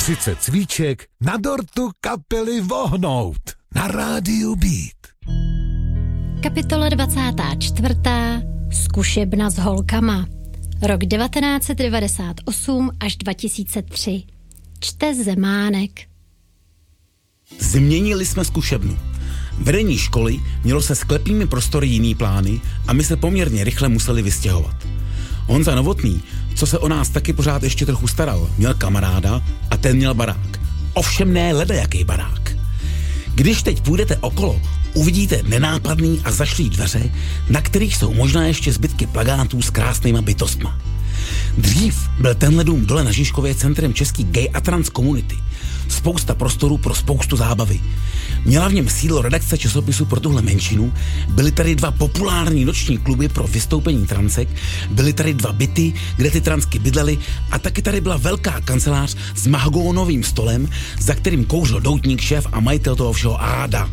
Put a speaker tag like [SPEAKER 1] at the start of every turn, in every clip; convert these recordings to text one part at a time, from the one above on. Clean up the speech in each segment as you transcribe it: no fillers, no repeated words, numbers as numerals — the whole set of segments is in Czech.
[SPEAKER 1] 30 cvíček na dortu kapely Vohnout na rádiu Beat.
[SPEAKER 2] Kapitola 24. Zkušebna s holkama. Rok 1998 až 2003. Čte Zemánek.
[SPEAKER 3] Změnili jsme zkušebnu. Vedení školy mělo se sklepními prostory jiný plány a my se poměrně rychle museli vystěhovat. Honza Novotný, co se o nás taky pořád ještě trochu staral, měl kamaráda a ten měl barák. Ovšem ne ledajaký barák. Když teď půjdete okolo, uvidíte nenápadný a zašlý dveře, na kterých jsou možná ještě zbytky plakátů s krásnýma bytostma. Dřív byl tenhle dům dole na Žižkově centrem český gay a trans komunity. Spousta prostorů pro spoustu zábavy. Měla v něm sídlo redakce časopisu pro tuhle menšinu, byly tady 2 populární noční kluby pro vystoupení transek, byly tady 2 byty, kde ty transky bydlely a taky tady byla velká kancelář s mahagónovým stolem, za kterým kouřil doutník, šéf a majitel toho všeho Áda.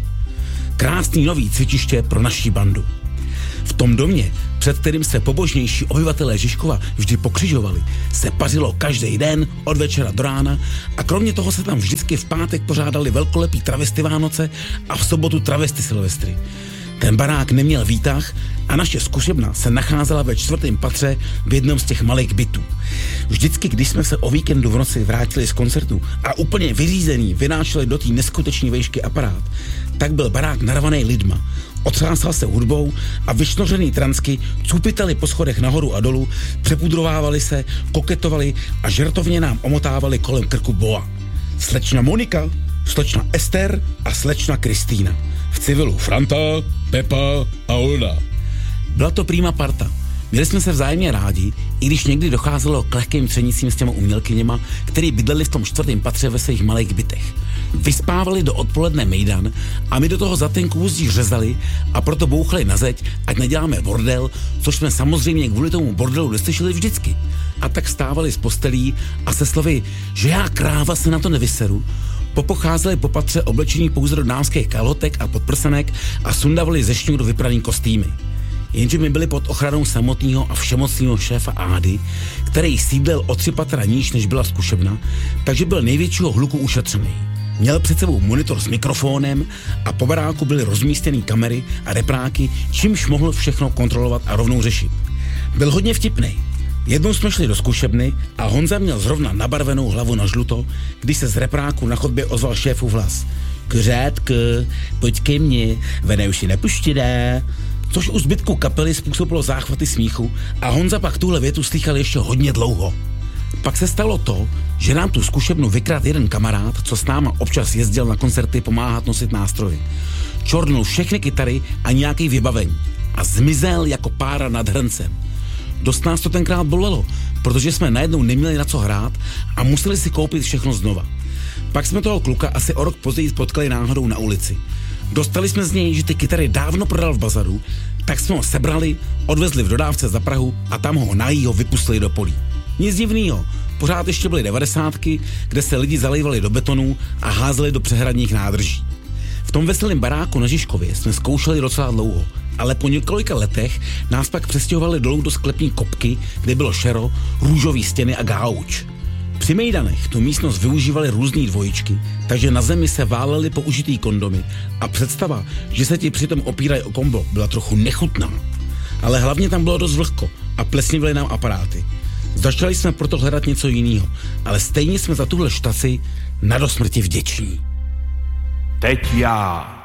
[SPEAKER 3] Krásný nový cvičiště pro naší bandu. V tom domě, před kterým se pobožnější obyvatelé Žižkova vždy pokřižovali, se pařilo každý den od večera do rána a kromě toho se tam vždycky v pátek pořádali velkolepý travesty Vánoce a v sobotu travesty Silvestry. Ten barák neměl výtah a naše zkušebna se nacházela ve 4. patře v jednom z těch malých bytů. Vždycky, když jsme se o víkendu v noci vrátili z koncertu a úplně vyřízený vynášeli do té neskutečné vejšky aparát, tak byl barák narvaný lidma. Otřásal se hudbou a vyšnořený transky cupitali po schodech nahoru a dolů, přepudrovávali se, koketovali a žertovně nám omotávali kolem krku boa. Slečna Monika, slečna Ester a slečna Kristýna. V civilu Franta, Pepa a Olda. Byla to prima parta. Měli jsme se vzájemně rádi, i když někdy docházelo k lehkým třenicím s těma umělkyněma, který bydleli v tom 4. patře ve svých malých bytech. Vyspávali do odpoledne mejdan a my do toho za ten kůzdí řezali a proto bouchali na zeď, ať neděláme bordel, což jsme samozřejmě kvůli tomu bordelu neslyšeli vždycky. A tak stávali z postelí a se slovy, že já kráva se na to nevyseru, popocházeli po patře oblečení pouze do dámských kalhotek a podprsenek a sundavali ze šňůru vypraný kostýmy. Jenže my byli pod ochranou samotného a všemocného šéfa Ády, který sídlil o 3 patra níž, než byla zkušebna, takže byl největšího hluku ušetřený. Měl před sebou monitor s mikrofonem a po baráku byly rozmístěný kamery a repráky, čímž mohl všechno kontrolovat a rovnou řešit. Byl hodně vtipnej. Jednou jsme šli do zkušebny a Honza měl zrovna nabarvenou hlavu na žluto, když se z repráku na chodbě ozval šéfův hlas. Kuřátku, pojď ke mně, vene už si nepuštědá. Což u zbytku kapely způsobilo záchvaty smíchu a Honza pak tuhle větu slychal ještě hodně dlouho. Pak se stalo to, že nám tu zkušebnu vykradl jeden kamarád, co s náma občas jezdil na koncerty pomáhat nosit nástroje. Čornul všechny kytary a nějaký vybavení a zmizel jako pára nad hrncem. Dost nás to tenkrát bolelo, protože jsme najednou neměli na co hrát a museli si koupit všechno znova. Pak jsme toho kluka asi o rok později potkali náhodou na ulici. Dostali jsme z něj, že ty kytary dávno prodal v bazaru, tak jsme ho sebrali, odvezli v dodávce za Prahu a tam ho najího vypustili do polí. Nic divnýho, pořád ještě byly 90, kde se lidi zalejvali do betonů a házeli do přehradních nádrží. V tom veselém baráku na Žižkově jsme zkoušeli docela dlouho, ale po několika letech nás pak přestěhovali dolů do sklepní kopky, kde bylo šero, růžový stěny a gauč. Při mejdanech tu místnost využívali různý dvojičky, takže na zemi se válely použitý kondomy a představa, že se ti přitom opírají o kombo, byla trochu nechutná. Ale hlavně tam bylo dost vlhko a plesnivily nám aparáty. Začali jsme proto hledat něco jiného, ale stejně jsme za tuhle štaci na dosmrti vděční.
[SPEAKER 4] Teď já.